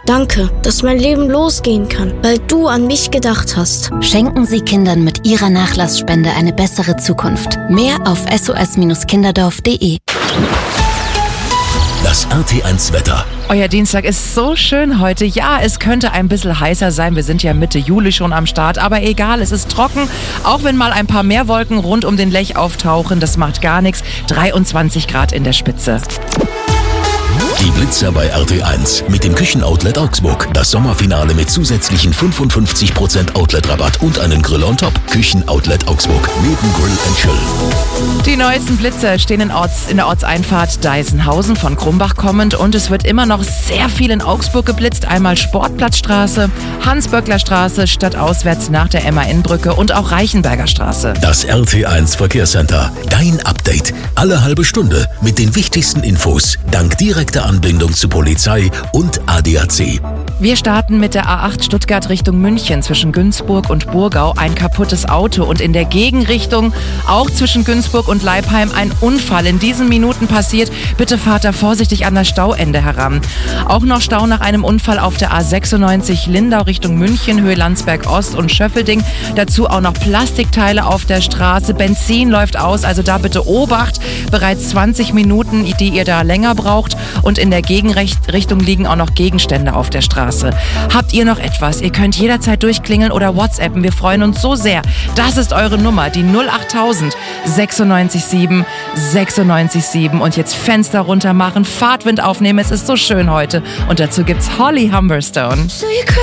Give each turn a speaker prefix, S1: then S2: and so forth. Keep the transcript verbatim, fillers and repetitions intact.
S1: Danke, dass mein Leben losgehen kann, weil du an mich gedacht hast.
S2: Schenken Sie Kindern mit Ihrer Nachlassspende eine bessere Zukunft. Mehr auf s o s kinderdorf punkt d e.
S3: Das R T eins Wetter.
S4: Euer Dienstag ist so schön heute. Ja, es könnte ein bisschen heißer sein. Wir sind ja Mitte Juli schon am Start. Aber egal, es ist trocken. Auch wenn mal ein paar mehr Wolken rund um den Lech auftauchen, das macht gar nichts. dreiundzwanzig Grad in der Spitze.
S3: Die Blitzer bei R T eins mit dem Küchenoutlet Augsburg. Das Sommerfinale mit zusätzlichen fünfundfünfzig Prozent Outlet-Rabatt und einen Grill on top. Küchenoutlet Augsburg. Neben Grill and Chill.
S4: Die neuesten Blitzer stehen in, Orts, in der Ortseinfahrt Deisenhausen von Krumbach kommend. Und es wird immer noch sehr viel in Augsburg geblitzt. Einmal Sportplatzstraße, Hans-Böckler-Straße, stadtauswärts nach der M A N-Brücke und auch Reichenberger Straße.
S3: Das R T eins Verkehrscenter. Dein Update. Alle halbe Stunde mit den wichtigsten Infos. Dank direkter Anbindung zu Polizei und A D A C.
S4: Wir starten mit der A acht Stuttgart Richtung München zwischen Günzburg und Burgau ein kaputtes Auto und in der Gegenrichtung auch zwischen Günzburg und Leipheim ein Unfall in diesen Minuten passiert. Bitte fahrt da vorsichtig an das Stauende heran. Auch noch Stau nach einem Unfall auf der A sechsundneunzig Lindau Richtung München, Höhe Landsberg Ost und Schöffelding. Dazu auch noch Plastikteile auf der Straße. Benzin läuft aus, also da bitte Obacht. Bereits zwanzig Minuten, die ihr da länger braucht. Und in der Gegenrichtung liegen auch noch Gegenstände auf der Straße. Habt ihr noch etwas? Ihr könnt jederzeit durchklingeln oder WhatsAppen. Wir freuen uns so sehr. Das ist eure Nummer, die null achttausend sechsundneunzig sieben sechsundneunzig sieben. Und jetzt Fenster runter machen, Fahrtwind aufnehmen. Es ist so schön heute. Und dazu gibt's Holly Humberstone.
S1: So you